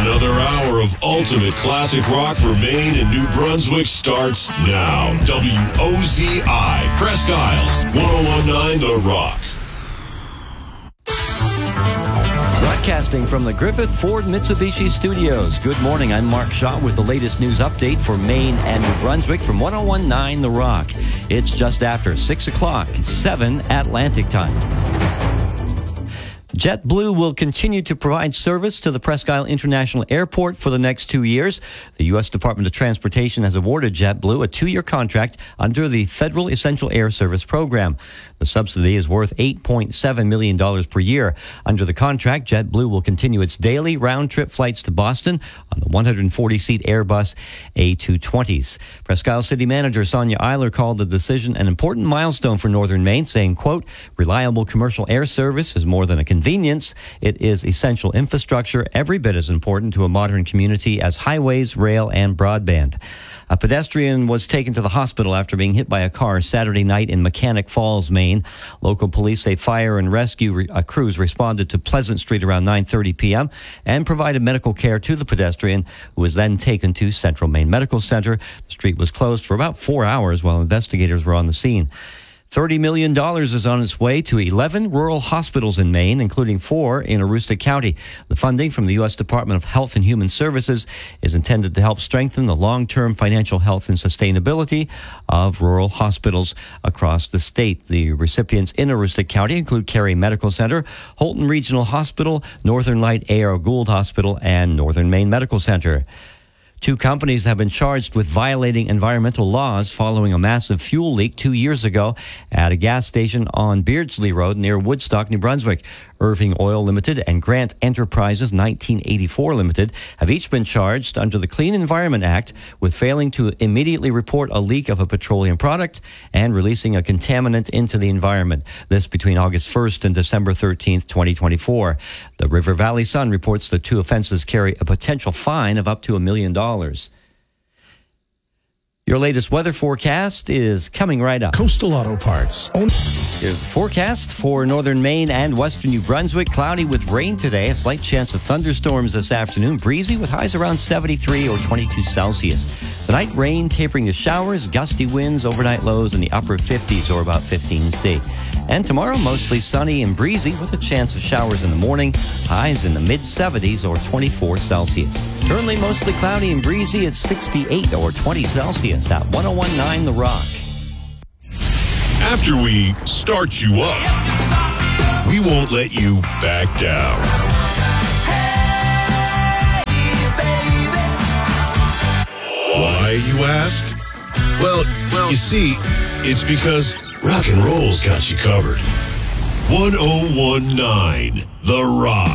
Another hour of ultimate classic rock for Maine and New Brunswick starts now. WOZI, Presque Isle, 101.9 The Rock. Broadcasting from the Griffith Ford Mitsubishi Studios. Good morning, I'm Mark Shaw with the latest news update for Maine and New Brunswick from 101.9 The Rock. It's just after 6 o'clock, 7 Atlantic time. JetBlue will continue to provide service to the Presque Isle International Airport for the next 2 years. The U.S. Department of Transportation has awarded JetBlue a 2-year contract under the Federal Essential Air Service Program. The subsidy is worth $8.7 million per year. Under the contract, JetBlue will continue its daily round-trip flights to Boston on the 140-seat Airbus A220s. Presque Isle City Manager Sonia Eiler called the decision an important milestone for Northern Maine, saying, quote, reliable commercial air service is more than a convenience. It is essential infrastructure, every bit as important to a modern community as highways, rail, and broadband. A pedestrian was taken to the hospital after being hit by a car Saturday night in Mechanic Falls, Maine. Local police say fire and rescue crews responded to Pleasant Street around 9:30 p.m. and provided medical care to the pedestrian, who was then taken to Central Maine Medical Center. The street was closed for about 4 hours while investigators were on the scene. $30 million is on its way to 11 rural hospitals in Maine, including 4 in Aroostook County. The funding from the U.S. Department of Health and Human Services is intended to help strengthen the long-term financial health and sustainability of rural hospitals across the state. The recipients in Aroostook County include Cary Medical Center, Holton Regional Hospital, Northern Light A.R. Gould Hospital, and Northern Maine Medical Center. 2 companies have been charged with violating environmental laws following a massive fuel leak 2 years ago at a gas station on Beardsley Road near Woodstock, New Brunswick. Irving Oil Limited and Grant Enterprises 1984 Limited have each been charged under the Clean Environment Act with failing to immediately report a leak of a petroleum product and releasing a contaminant into the environment. This between August 1st and December 13th, 2024. The River Valley Sun reports the 2 offenses carry a potential fine of up to $1 million. Your latest weather forecast is coming right up. Coastal Auto Parts. Here's the forecast for northern Maine and western New Brunswick. Cloudy with rain today. A slight chance of thunderstorms this afternoon. Breezy with highs around 73 or 22 Celsius. Tonight, rain tapering to showers. Gusty winds, overnight lows in the upper 50s or about 15 C. And tomorrow, mostly sunny and breezy with a chance of showers in the morning. Highs in the mid-70s or 24 Celsius. Currently, mostly cloudy and breezy at 68 or 20 Celsius at 101.9 The Rock. After we start you up, we won't let you back down. Why, you ask? Well, you see, it's because rock and roll's got you covered. 101.9 The Rock.